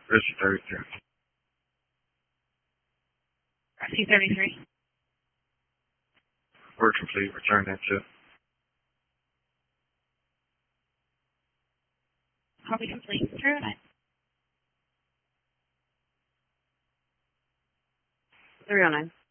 RC-33. RC-33. Work complete. Return that tip. Copy complete. 309. 309.